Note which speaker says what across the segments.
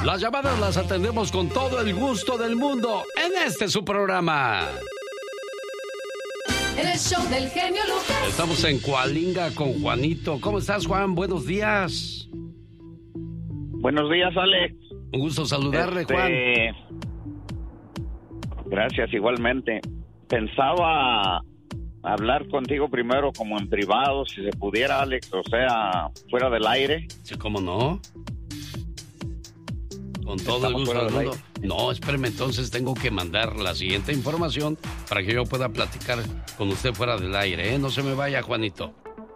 Speaker 1: Las llamadas las atendemos con todo el gusto del mundo en este su programa.
Speaker 2: En el show del genio Lucas.
Speaker 1: Estamos en Coalinga con Juanito. ¿Cómo estás, Juan? Buenos días.
Speaker 3: Buenos días, Alex.
Speaker 1: Un gusto saludarle, Juan.
Speaker 3: Gracias, igualmente. Pensaba hablar contigo primero como en privado, si se pudiera, Alex, o sea, fuera del aire.
Speaker 1: Sí, ¿cómo no? Con todo el gusto del mundo. No, espéreme, entonces tengo que mandar la siguiente información para que yo pueda platicar con usted fuera del aire, ¿eh? No se me vaya, Juanito.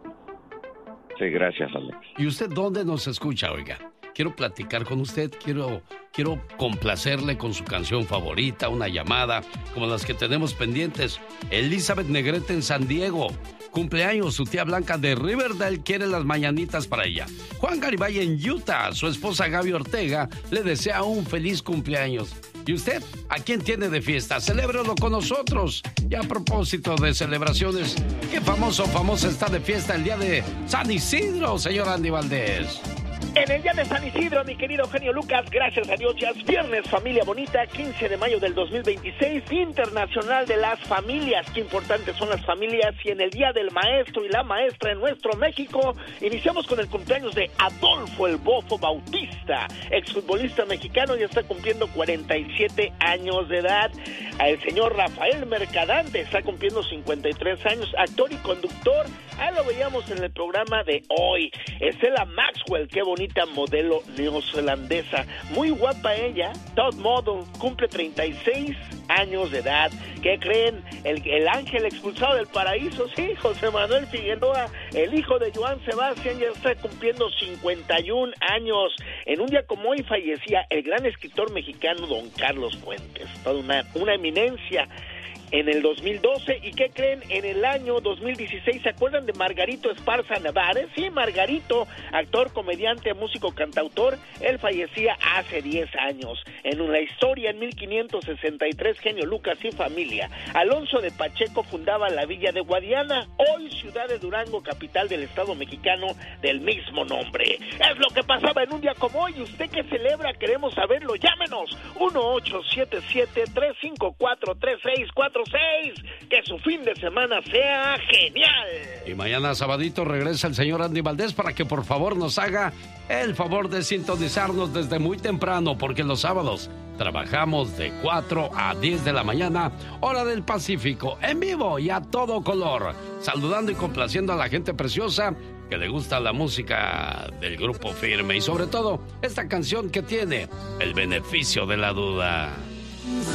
Speaker 3: Sí, gracias, Alex.
Speaker 1: ¿Y usted dónde nos escucha, oiga? Quiero platicar con usted, quiero complacerle con su canción favorita, una llamada como las que tenemos pendientes. Elizabeth Negrete en San Diego, cumpleaños, su tía Blanca de Riverdale quiere las mañanitas para ella. Juan Garibay en Utah, su esposa Gaby Ortega le desea un feliz cumpleaños. ¿Y usted? ¿A quién tiene de fiesta? Celébrelo con nosotros. Y a propósito de celebraciones, ¿qué famoso o famosa está de fiesta el día de San Isidro, señor Andy Valdés?
Speaker 4: En el día de San Isidro, mi querido genio Lucas, gracias a Dios ya es viernes, familia bonita, 15 de mayo del 2026, Internacional de las Familias. Qué importantes son las familias. Y en el día del maestro y la maestra en nuestro México, iniciamos con el cumpleaños de Adolfo el Bofo Bautista, exfutbolista mexicano, ya está cumpliendo 47 años de edad. El señor Rafael Mercadante está cumpliendo 53 años, actor y conductor. Ahí lo veíamos en el programa de hoy. Estela Maxwell, qué bonita modelo neozelandesa, muy guapa ella. Top Model, cumple 36 años de edad. ¿Qué creen? El ángel expulsado del paraíso, sí, José Manuel Figueroa, el hijo de Joan Sebastián, ya está cumpliendo 51 años. En un día como hoy fallecía el gran escritor mexicano don Carlos Fuentes, toda una eminencia. En el 2012, ¿y qué creen? En el año 2016, ¿se acuerdan de Margarito Esparza Nevares? Sí, Margarito, actor, comediante, músico, cantautor, él fallecía hace 10 años. En una historia, en 1563, genio Lucas y familia, Alonso de Pacheco fundaba la villa de Guadiana, hoy ciudad de Durango, capital del estado mexicano del mismo nombre. Es lo que pasaba en un día como hoy. ¿Usted qué celebra? Queremos saberlo. Llámenos, 1-877-354-3646. Que su fin de semana sea genial.
Speaker 1: Y mañana sabadito regresa el señor Andy Valdés para que por favor nos haga el favor de sintonizarnos desde muy temprano, porque los sábados trabajamos de 4 a 10 de la mañana, hora del Pacífico, en vivo y a todo color, saludando y complaciendo a la gente preciosa que le gusta la música del Grupo Firme y sobre todo esta canción que tiene El Beneficio de la Duda.